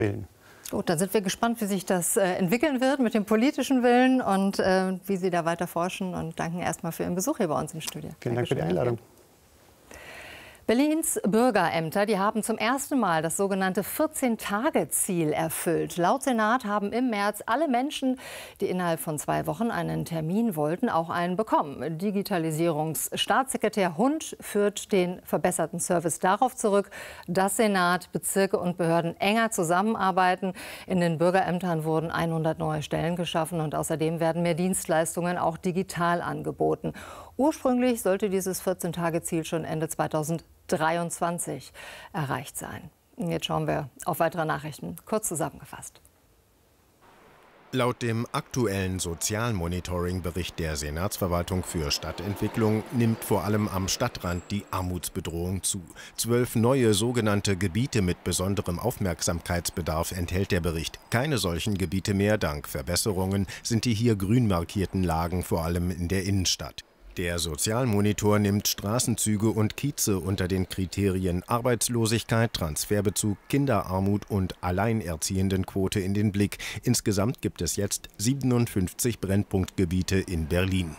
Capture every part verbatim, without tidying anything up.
Willen. Gut, dann sind wir gespannt, wie sich das äh, entwickeln wird mit dem politischen Willen und äh, wie Sie da weiter forschen, und danken erstmal für Ihren Besuch hier bei uns im Studio. Vielen Dank für die Einladung. Berlins Bürgerämter, die haben zum ersten Mal das sogenannte vierzehn-Tage-Ziel erfüllt. Laut Senat haben im März alle Menschen, die innerhalb von zwei Wochen einen Termin wollten, auch einen bekommen. Digitalisierungsstaatssekretär Hund führt den verbesserten Service darauf zurück, dass Senat, Bezirke und Behörden enger zusammenarbeiten. In den Bürgerämtern wurden hundert neue Stellen geschaffen und außerdem werden mehr Dienstleistungen auch digital angeboten. Ursprünglich sollte dieses vierzehn-Tage-Ziel schon Ende zweitausenddreiundzwanzig erreicht sein. Jetzt schauen wir auf weitere Nachrichten, kurz zusammengefasst. Laut dem aktuellen Sozialmonitoring-Bericht der Senatsverwaltung für Stadtentwicklung nimmt vor allem am Stadtrand die Armutsbedrohung zu. Zwölf neue sogenannte Gebiete mit besonderem Aufmerksamkeitsbedarf enthält der Bericht. Keine solchen Gebiete mehr. Dank Verbesserungen sind die hier grün markierten Lagen vor allem in der Innenstadt. Der Sozialmonitor nimmt Straßenzüge und Kieze unter den Kriterien Arbeitslosigkeit, Transferbezug, Kinderarmut und Alleinerziehendenquote in den Blick. Insgesamt gibt es jetzt siebenundfünfzig Brennpunktgebiete in Berlin.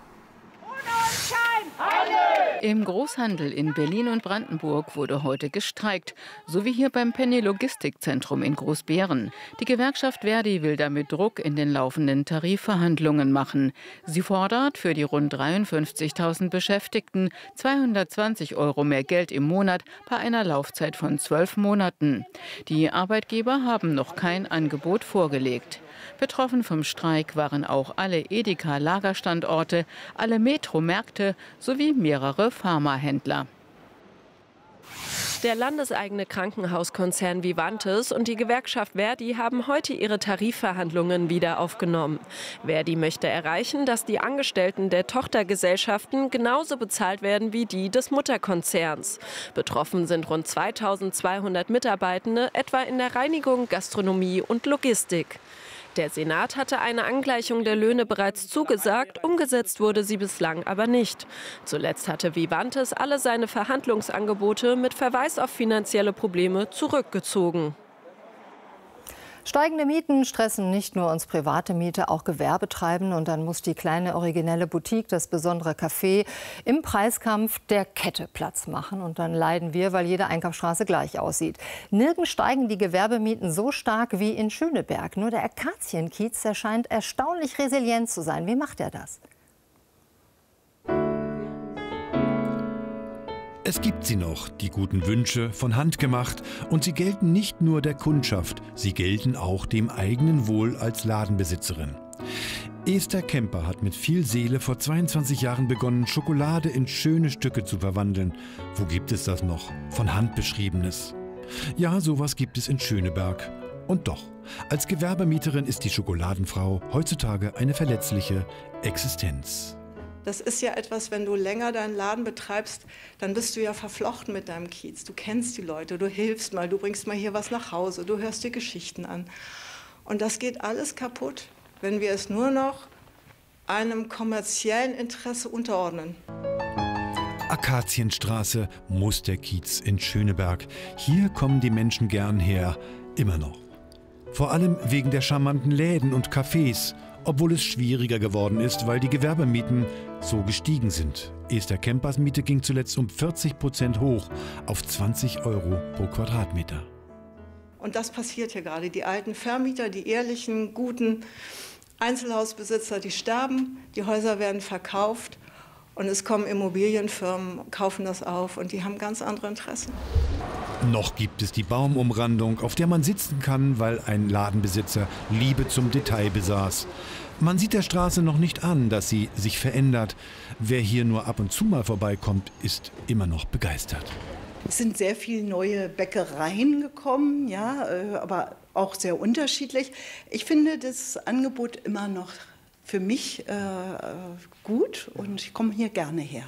Im Großhandel in Berlin und Brandenburg wurde heute gestreikt, so wie hier beim Penny Logistikzentrum in Großbeeren. Die Gewerkschaft Verdi will damit Druck in den laufenden Tarifverhandlungen machen. Sie fordert für die rund dreiundfünfzigtausend Beschäftigten zweihundertzwanzig Euro mehr Geld im Monat bei einer Laufzeit von zwölf Monaten. Die Arbeitgeber haben noch kein Angebot vorgelegt. Betroffen vom Streik waren auch alle Edeka-Lagerstandorte, alle Metro-Märkte sowie mehrere Pharmahändler. Der landeseigene Krankenhauskonzern Vivantes und die Gewerkschaft Verdi haben heute ihre Tarifverhandlungen wieder aufgenommen. Verdi möchte erreichen, dass die Angestellten der Tochtergesellschaften genauso bezahlt werden wie die des Mutterkonzerns. Betroffen sind rund zweitausendzweihundert Mitarbeitende, etwa in der Reinigung, Gastronomie und Logistik. Der Senat hatte eine Angleichung der Löhne bereits zugesagt, umgesetzt wurde sie bislang aber nicht. Zuletzt hatte Vivantes alle seine Verhandlungsangebote mit Verweis auf finanzielle Probleme zurückgezogen. Steigende Mieten stressen nicht nur uns private Mieter, auch Gewerbetreibende. Und dann muss die kleine originelle Boutique, das besondere Café, im Preiskampf der Kette Platz machen. Und dann leiden wir, weil jede Einkaufsstraße gleich aussieht. Nirgends steigen die Gewerbemieten so stark wie in Schöneberg. Nur der Akazienkiez, der scheint erstaunlich resilient zu sein. Wie macht er das? Es gibt sie noch, die guten Wünsche, von Hand gemacht. Und sie gelten nicht nur der Kundschaft, sie gelten auch dem eigenen Wohl als Ladenbesitzerin. Esther Kemper hat mit viel Seele vor zweiundzwanzig Jahren begonnen, Schokolade in schöne Stücke zu verwandeln. Wo gibt es das noch? Von Hand beschriebenes. Ja, sowas gibt es in Schöneberg. Und doch, als Gewerbemieterin ist die Schokoladenfrau heutzutage eine verletzliche Existenz. Das ist ja etwas, wenn du länger deinen Laden betreibst, dann bist du ja verflochten mit deinem Kiez. Du kennst die Leute, du hilfst mal, du bringst mal hier was nach Hause, du hörst dir Geschichten an. Und das geht alles kaputt, wenn wir es nur noch einem kommerziellen Interesse unterordnen. Akazienstraße, Musterkiez in Schöneberg. Hier kommen die Menschen gern her, immer noch. Vor allem wegen der charmanten Läden und Cafés. Obwohl es schwieriger geworden ist, weil die Gewerbemieten so gestiegen sind. Esther Kempers Miete ging zuletzt um vierzig Prozent hoch auf zwanzig Euro pro Quadratmeter. Und das passiert hier gerade. Die alten Vermieter, die ehrlichen, guten Einzelhausbesitzer, die sterben, die Häuser werden verkauft und es kommen Immobilienfirmen, kaufen das auf und die haben ganz andere Interessen. Noch gibt es die Baumumrandung, auf der man sitzen kann, weil ein Ladenbesitzer Liebe zum Detail besaß. Man sieht der Straße noch nicht an, dass sie sich verändert. Wer hier nur ab und zu mal vorbeikommt, ist immer noch begeistert. Es sind sehr viele neue Bäckereien gekommen, ja, aber auch sehr unterschiedlich. Ich finde das Angebot immer noch für mich äh, gut und ich komme hier gerne her.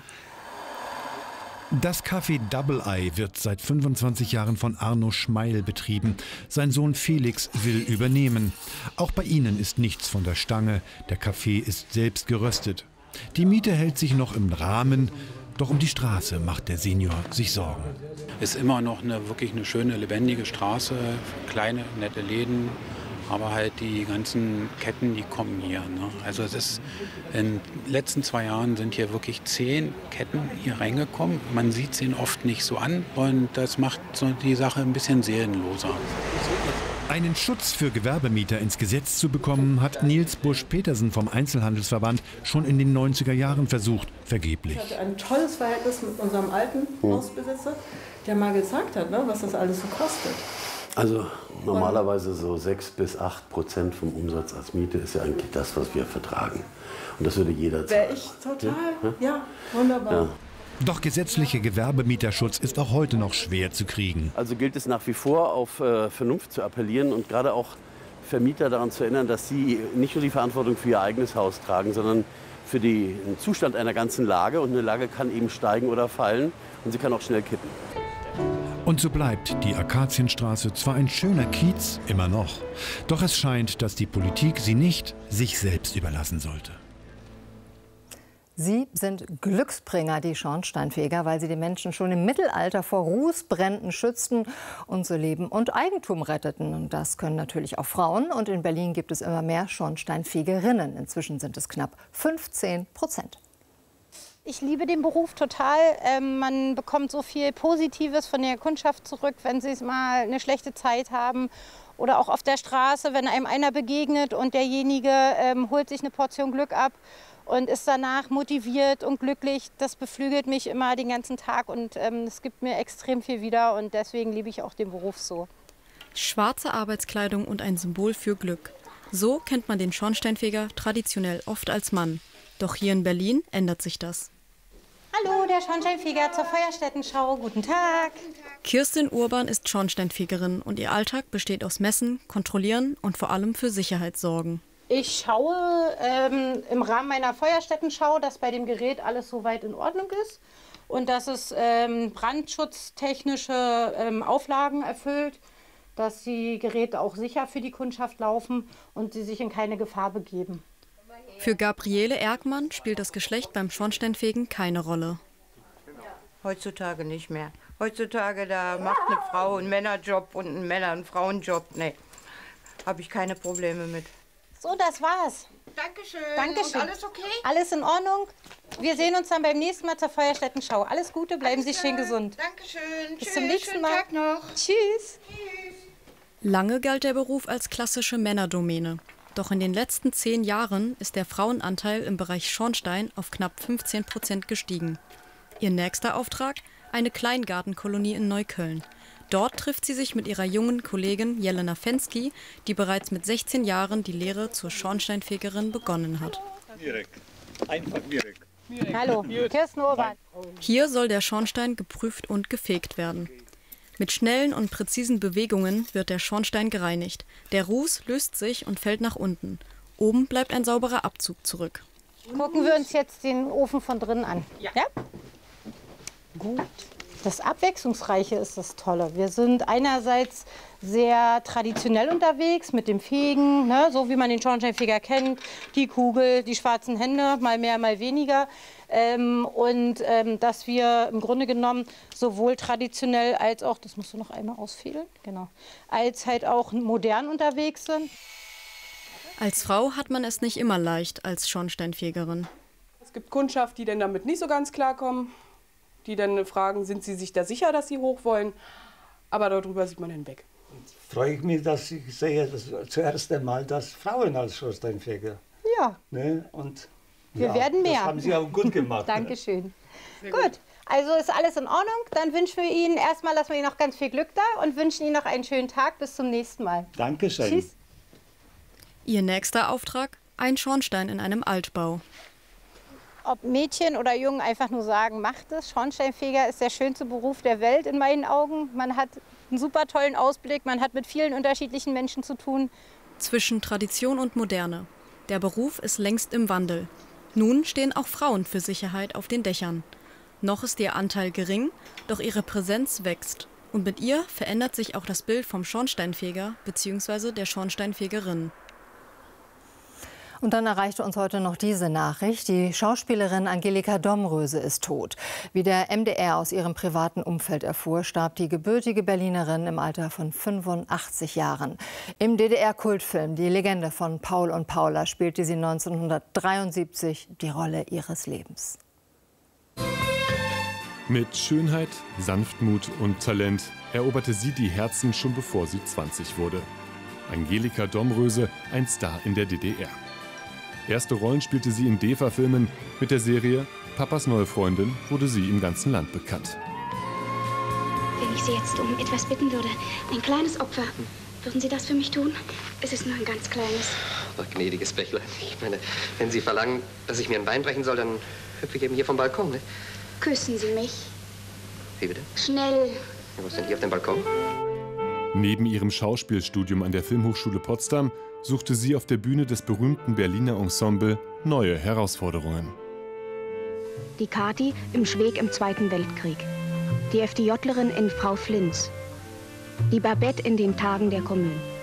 Das Café Double Eye wird seit fünfundzwanzig Jahren von Arno Schmeil betrieben. Sein Sohn Felix will übernehmen. Auch bei ihnen ist nichts von der Stange. Der Kaffee ist selbst geröstet. Die Miete hält sich noch im Rahmen. Doch um die Straße macht der Senior sich Sorgen. Es ist immer noch eine wirklich eine schöne, lebendige Straße, kleine, nette Läden, aber halt die ganzen Ketten, die kommen hier. Ne? Also es ist, in den letzten zwei Jahren sind hier wirklich zehn Ketten hier reingekommen. Man sieht es ihnen oft nicht so an und das macht so die Sache ein bisschen seelenloser. Einen Schutz für Gewerbemieter ins Gesetz zu bekommen, hat Nils Busch-Petersen vom Einzelhandelsverband schon in den neunziger Jahren versucht, vergeblich. Ich hatte ein tolles Verhältnis mit unserem alten Hausbesitzer, der mal gesagt hat, ne, was das alles so kostet. Also normalerweise so sechs bis acht Prozent vom Umsatz als Miete ist ja eigentlich das, was wir vertragen. Und das würde jeder zahlen. Wäre ich total, ja, ja wunderbar. Ja. Doch gesetzlicher Gewerbemieterschutz ist auch heute noch schwer zu kriegen. Also gilt es nach wie vor, auf äh, Vernunft zu appellieren und gerade auch Vermieter daran zu erinnern, dass sie nicht nur die Verantwortung für ihr eigenes Haus tragen, sondern für die, den Zustand einer ganzen Lage. Und eine Lage kann eben steigen oder fallen und sie kann auch schnell kippen. Und so bleibt die Akazienstraße zwar ein schöner Kiez, immer noch, doch es scheint, dass die Politik sie nicht sich selbst überlassen sollte. Sie sind Glücksbringer, die Schornsteinfeger, weil sie die Menschen schon im Mittelalter vor Rußbränden schützten und so Leben und Eigentum retteten. Und das können natürlich auch Frauen. Und in Berlin gibt es immer mehr Schornsteinfegerinnen. Inzwischen sind es knapp fünfzehn Prozent. Ich liebe den Beruf total. Ähm, man bekommt so viel Positives von der Kundschaft zurück, wenn sie mal eine schlechte Zeit haben. Oder auch auf der Straße, wenn einem einer begegnet und derjenige ähm, holt sich eine Portion Glück ab und ist danach motiviert und glücklich. Das beflügelt mich immer den ganzen Tag und ähm, es gibt mir extrem viel wieder und deswegen liebe ich auch den Beruf so. Schwarze Arbeitskleidung und ein Symbol für Glück. So kennt man den Schornsteinfeger traditionell oft als Mann. Doch hier in Berlin ändert sich das. Hallo, der Schornsteinfeger zur Feuerstättenschau. Guten Tag. Kirsten Urban ist Schornsteinfegerin und ihr Alltag besteht aus Messen, Kontrollieren und vor allem für Sicherheit sorgen. Ich schaue ähm, im Rahmen meiner Feuerstättenschau, dass bei dem Gerät alles soweit in Ordnung ist und dass es ähm, brandschutztechnische ähm, Auflagen erfüllt, dass die Geräte auch sicher für die Kundschaft laufen und sie sich in keine Gefahr begeben. Für Gabriele Erkmann spielt das Geschlecht beim Schornsteinfegen keine Rolle. Heutzutage nicht mehr. Heutzutage, da macht eine Frau einen Männerjob und ein Männer einen Frauenjob. Nee, habe ich keine Probleme mit. So, das war's. Dankeschön. Dankeschön. Und alles okay? Alles in Ordnung. Wir sehen uns dann beim nächsten Mal zur Feuerstättenschau. Alles Gute, bleiben alles Sie schön gesund. Dankeschön. Bis Tschüss, zum nächsten schönen Mal. Tag noch. Tschüss. Tschüss. Lange galt der Beruf als klassische Männerdomäne. Doch in den letzten zehn Jahren ist der Frauenanteil im Bereich Schornstein auf knapp fünfzehn Prozent gestiegen. Ihr nächster Auftrag? Eine Kleingartenkolonie in Neukölln. Dort trifft sie sich mit ihrer jungen Kollegin Jelena Fensky, die bereits mit sechzehn Jahren die Lehre zur Schornsteinfegerin begonnen hat. Einfach Mirek. Hallo, Kirsten Urban. Hier soll der Schornstein geprüft und gefegt werden. Mit schnellen und präzisen Bewegungen wird der Schornstein gereinigt. Der Ruß löst sich und fällt nach unten. Oben bleibt ein sauberer Abzug zurück. Gucken wir uns jetzt den Ofen von drinnen an. Ja. ja? Gut. Das Abwechslungsreiche ist das Tolle. Wir sind einerseits sehr traditionell unterwegs mit dem Fegen, ne, so wie man den Schornsteinfeger kennt. Die Kugel, die schwarzen Hände, mal mehr, mal weniger. Ähm, und ähm, dass wir im Grunde genommen sowohl traditionell als auch, das musst du noch einmal ausfädeln, genau, als halt auch modern unterwegs sind. Als Frau hat man es nicht immer leicht als Schornsteinfegerin. Es gibt Kundschaft, die dann damit nicht so ganz klarkommen, die dann fragen, sind sie sich da sicher, dass sie hoch wollen? Aber darüber sieht man hinweg. Freue ich mich, dass ich sehe, das zuerst einmal, dass Frauen als Schornsteinfeger. Ja. Ne? Und wir ja, werden mehr. Das haben Sie auch gut gemacht. Dankeschön. Gut. gut, also ist alles in Ordnung. Dann wünschen wir Ihnen erstmal, lassen wir Ihnen noch ganz viel Glück da und wünschen Ihnen noch einen schönen Tag. Bis zum nächsten Mal. Dankeschön. Tschüss. Ihr nächster Auftrag? Ein Schornstein in einem Altbau. Ob Mädchen oder Jungen einfach nur sagen, macht es. Schornsteinfeger ist der schönste Beruf der Welt in meinen Augen. Man hat einen super tollen Ausblick, man hat mit vielen unterschiedlichen Menschen zu tun. Zwischen Tradition und Moderne. Der Beruf ist längst im Wandel. Nun stehen auch Frauen für Sicherheit auf den Dächern. Noch ist ihr Anteil gering, doch ihre Präsenz wächst. Und mit ihr verändert sich auch das Bild vom Schornsteinfeger bzw. der Schornsteinfegerin. Und dann erreichte uns heute noch diese Nachricht. Die Schauspielerin Angelika Domröse ist tot. Wie der M D R aus ihrem privaten Umfeld erfuhr, starb die gebürtige Berlinerin im Alter von fünfundachtzig Jahren. Im D D R-Kultfilm Die Legende von Paul und Paula spielte sie neunzehnhundertdreiundsiebzig die Rolle ihres Lebens. Mit Schönheit, Sanftmut und Talent eroberte sie die Herzen schon bevor sie zwanzig wurde. Angelika Domröse, ein Star in der D D R. Erste Rollen spielte sie in DEFA-Filmen. Mit der Serie Papas neue Freundin wurde sie im ganzen Land bekannt. Wenn ich Sie jetzt um etwas bitten würde, ein kleines Opfer, würden Sie das für mich tun? Es ist nur ein ganz kleines. Ach, gnädiges Bächlein. Ich meine, wenn Sie verlangen, dass ich mir ein Bein brechen soll, dann hüpfe ich eben hier vom Balkon, ne? Küssen Sie mich. Wie bitte? Schnell. Ja, was denn hier auf dem Balkon? Neben ihrem Schauspielstudium an der Filmhochschule Potsdam suchte sie auf der Bühne des berühmten Berliner Ensemble neue Herausforderungen. Die Kathi im Schweg im Zweiten Weltkrieg. Die FDJlerin in Frau Flinz. Die Babette in den Tagen der Kommune.